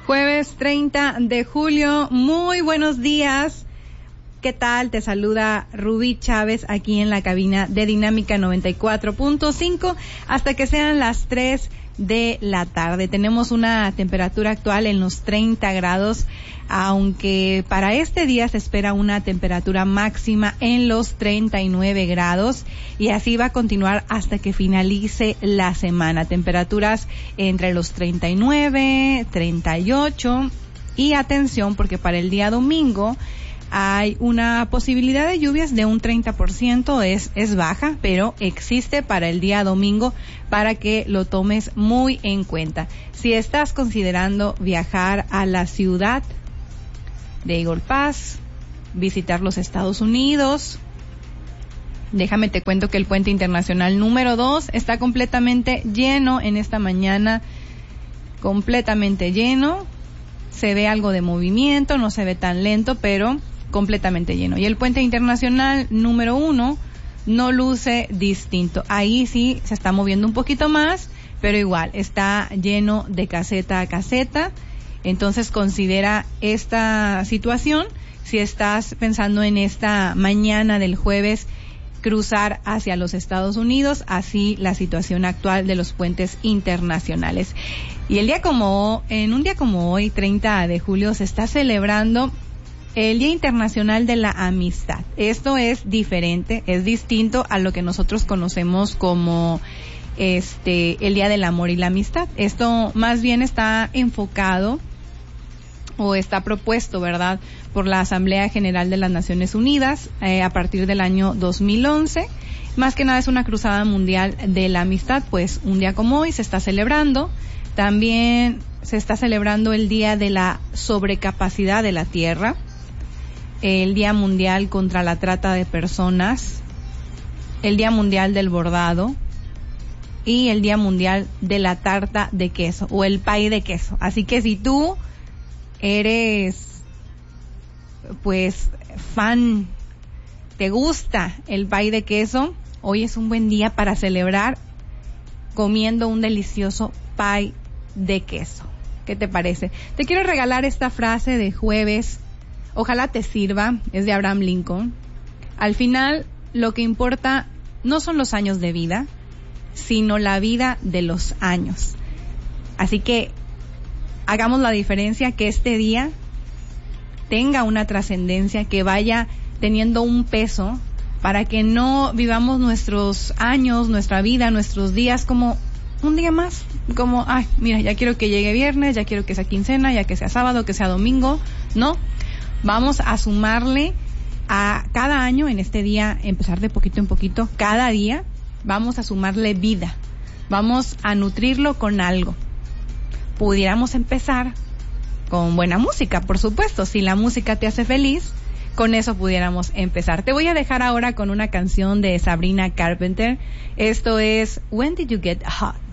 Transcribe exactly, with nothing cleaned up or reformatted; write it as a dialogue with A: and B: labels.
A: Jueves treinta de julio, muy buenos días. ¿Qué tal? Te saluda Rubí Chávez aquí en la cabina de Dinámica noventa y cuatro punto cinco hasta que sean las tres de la tarde. Tenemos una temperatura actual en los treinta grados, aunque para este día se espera una temperatura máxima en los treinta y nueve grados y así va a continuar hasta que finalice la semana. Temperaturas entre los treinta y nueve, treinta y ocho y atención porque para el día domingo hay una posibilidad de lluvias de un treinta por ciento, es, es baja, pero existe para el día domingo para que lo tomes muy en cuenta. Si estás considerando viajar a la ciudad de Eagle Pass, visitar los Estados Unidos, déjame te cuento que el puente internacional número dos está completamente lleno en esta mañana, completamente lleno. Se ve algo de movimiento, no se ve tan lento, pero completamente lleno. Y el puente internacional número uno no luce distinto. Ahí sí se está moviendo un poquito más, pero igual está lleno de caseta a caseta. Entonces considera esta situación si estás pensando en esta mañana del jueves cruzar hacia los Estados Unidos, así la situación actual de los puentes internacionales. Y el día como, en un día como hoy, treinta de julio, se está celebrando el Día Internacional de la Amistad. Esto es diferente, es distinto a lo que nosotros conocemos como este el Día del Amor y la Amistad. Esto más bien está enfocado o está propuesto, ¿verdad?, por la Asamblea General de las Naciones Unidas eh, a partir del año dos mil once. Más que nada es una cruzada mundial de la amistad, pues un día como hoy se está celebrando. También se está celebrando el Día de la Sobrecapacidad de la Tierra, el Día Mundial contra la Trata de Personas, el Día Mundial del Bordado y el Día Mundial de la Tarta de Queso o el pay de queso. Así que si tú eres, pues, fan, te gusta el pay de queso, hoy es un buen día para celebrar comiendo un delicioso pay de queso. ¿Qué te parece? Te quiero regalar esta frase de jueves. Ojalá te sirva, es de Abraham Lincoln. Al final, lo que importa no son los años de vida, sino la vida de los años. Así que hagamos la diferencia, que este día tenga una trascendencia, que vaya teniendo un peso, para que no vivamos nuestros años, nuestra vida, nuestros días como un día más, como, ay, mira, ya quiero que llegue viernes, ya quiero que sea quincena, ya que sea sábado, que sea domingo. No, vamos a sumarle a cada año, en este día, empezar de poquito en poquito, cada día, vamos a sumarle vida, vamos a nutrirlo con algo. Pudiéramos empezar con buena música, por supuesto, si la música te hace feliz, con eso pudiéramos empezar. Te voy a dejar ahora con una canción de Sabrina Carpenter. Esto es When Did You Get Hot?